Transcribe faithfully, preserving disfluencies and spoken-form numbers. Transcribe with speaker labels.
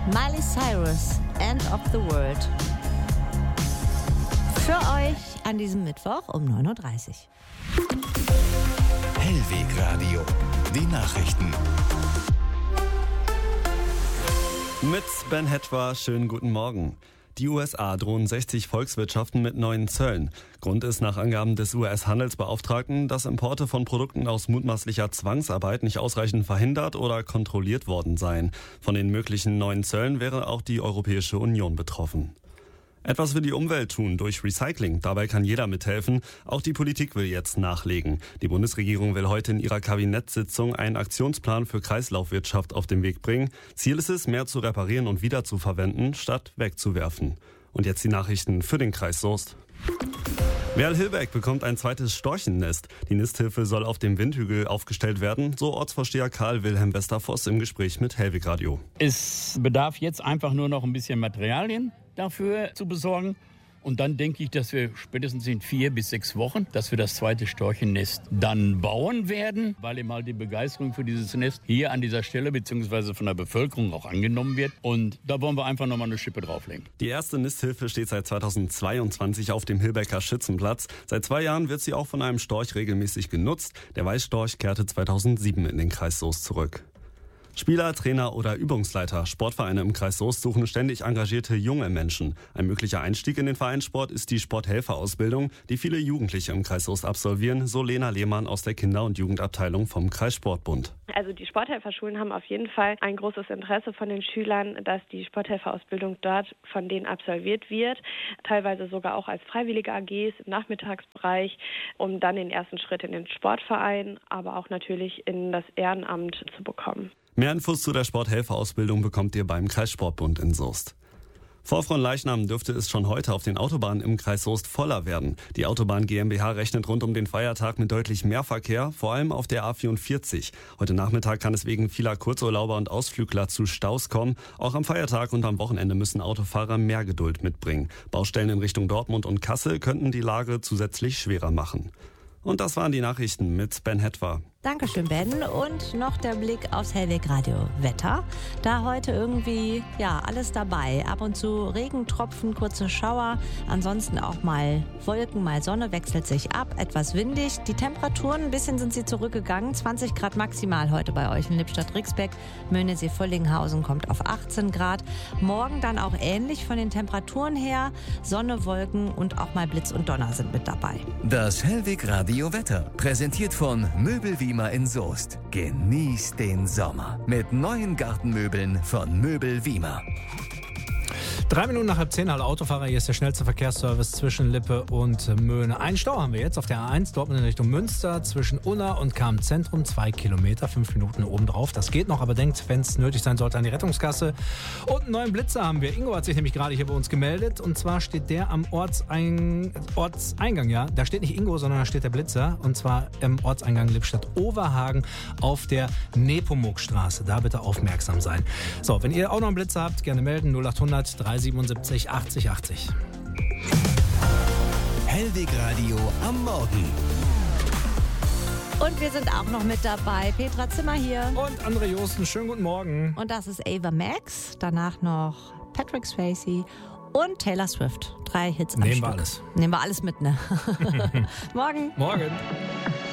Speaker 1: Miley Cyrus, End of the World. Für euch an diesem Mittwoch um neun Uhr dreißig.
Speaker 2: Hellweg Radio, die Nachrichten.
Speaker 3: Mit Ben Hetwa, schönen guten Morgen. Die U S A drohen sechzig Volkswirtschaften mit neuen Zöllen. Grund ist nach Angaben des U S-Handelsbeauftragten, dass Importe von Produkten aus mutmaßlicher Zwangsarbeit nicht ausreichend verhindert oder kontrolliert worden seien. Von den möglichen neuen Zöllen wäre auch die Europäische Union betroffen. Etwas für die Umwelt tun durch Recycling. Dabei kann jeder mithelfen. Auch die Politik will jetzt nachlegen. Die Bundesregierung will heute in ihrer Kabinettssitzung einen Aktionsplan für Kreislaufwirtschaft auf den Weg bringen. Ziel ist es, mehr zu reparieren und wiederzuverwenden, statt wegzuwerfen. Und jetzt die Nachrichten für den Kreis Soest. Werl-Hilbeck bekommt ein zweites Storchennest. Die Nisthilfe soll auf dem Windhügel aufgestellt werden, so Ortsvorsteher Karl Wilhelm Westervoss im Gespräch mit Hellweg Radio.
Speaker 4: Es bedarf jetzt einfach nur noch ein bisschen Materialien dafür zu besorgen. Und dann denke ich, dass wir spätestens in vier bis sechs Wochen, dass wir das zweite Storchennest dann bauen werden, weil eben halt die Begeisterung für dieses Nest hier an dieser Stelle beziehungsweise von der Bevölkerung auch angenommen wird. Und da wollen wir einfach nochmal eine Schippe drauflegen.
Speaker 3: Die erste Nisthilfe steht seit zweitausendzweiundzwanzig auf dem Hilbecker Schützenplatz. Seit zwei Jahren wird sie auch von einem Storch regelmäßig genutzt. Der Weißstorch kehrte zweitausendsieben in den Kreis Soest zurück. Spieler, Trainer oder Übungsleiter, Sportvereine im Kreis Soest suchen ständig engagierte junge Menschen. Ein möglicher Einstieg in den Vereinssport ist die Sporthelferausbildung, die viele Jugendliche im Kreis Soest absolvieren, so Lena Lehmann aus der Kinder- und Jugendabteilung vom Kreissportbund.
Speaker 5: Also die Sporthelferschulen haben auf jeden Fall ein großes Interesse von den Schülern, dass die Sporthelferausbildung dort von denen absolviert wird, teilweise sogar auch als freiwillige A Gs im Nachmittagsbereich, um dann den ersten Schritt in den Sportverein, aber auch natürlich in das Ehrenamt zu bekommen.
Speaker 3: Mehr Infos zu der Sporthelferausbildung bekommt ihr beim Kreissportbund in Soest. Vor Fronleichnam dürfte es schon heute auf den Autobahnen im Kreis Soest voller werden. Die Autobahn GmbH rechnet rund um den Feiertag mit deutlich mehr Verkehr, vor allem auf der A vierundvierzig. Heute Nachmittag kann es wegen vieler Kurzurlauber und Ausflügler zu Staus kommen. Auch am Feiertag und am Wochenende müssen Autofahrer mehr Geduld mitbringen. Baustellen in Richtung Dortmund und Kassel könnten die Lage zusätzlich schwerer machen. Und das waren die Nachrichten mit Ben Hetwa.
Speaker 1: Dankeschön, Ben. Und noch der Blick aufs Hellweg Radio Wetter. Da heute irgendwie, ja, alles dabei. Ab und zu Regentropfen, kurze Schauer. Ansonsten auch mal Wolken, mal Sonne, wechselt sich ab. Etwas windig. Die Temperaturen, ein bisschen sind sie zurückgegangen. zwanzig Grad maximal heute bei euch in Lippstadt-Rixbeck. Möhnesee-Vollinghausen kommt auf achtzehn Grad. Morgen dann auch ähnlich von den Temperaturen her. Sonne, Wolken und auch mal Blitz und Donner sind mit dabei.
Speaker 2: Das Hellweg Radio Wetter, präsentiert von Möbelwiemer in Soest. Genießt den Sommer mit neuen Gartenmöbeln von Möbel Wiemer.
Speaker 6: Drei Minuten nach halb zehn, alle Autofahrer, hier ist der schnellste Verkehrsservice zwischen Lippe und Möhne. Einen Stau haben wir jetzt auf der A eins, Dortmund in Richtung Münster, zwischen Unna und Cham-Zentrum, zwei Kilometer, fünf Minuten obendrauf. Das geht noch, aber denkt, wenn es nötig sein sollte, an die Rettungskasse. Und einen neuen Blitzer haben wir. Ingo hat sich nämlich gerade hier bei uns gemeldet, und zwar steht der am Ortsein- Ortseingang, ja. Da steht nicht Ingo, sondern da steht der Blitzer, und zwar im Ortseingang Lippstadt-Oberhagen auf der Nepomuk-Straße. Da bitte aufmerksam sein. So, wenn ihr auch noch einen Blitzer habt, gerne melden, null achthundert dreihundertsiebenundsiebzig achtzig achtzig.
Speaker 2: Hellweg Radio am Morgen.
Speaker 1: Und wir sind auch noch mit dabei. Petra Zimmer hier.
Speaker 6: Und André Josten, schönen guten Morgen.
Speaker 1: Und das ist Ava Max. Danach noch Patrick Swayze und Taylor Swift. Drei Hits am
Speaker 6: Nehmen
Speaker 1: Stück.
Speaker 6: wir alles.
Speaker 1: Nehmen wir alles mit, ne? Morgen.
Speaker 6: Morgen.